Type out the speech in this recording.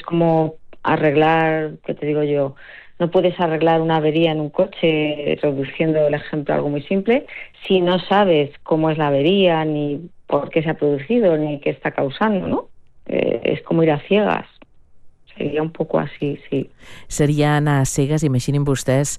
Es como arreglar, ¿qué te digo yo? No puedes arreglar una avería en un coche, reduciendo el ejemplo a algo muy simple, si no sabes cómo es la avería, ni por qué se ha producido, ni qué está causando, ¿no? Es como ir a ciegas. Seria un poc així, sí. Serien a cegues, imaginin vostès,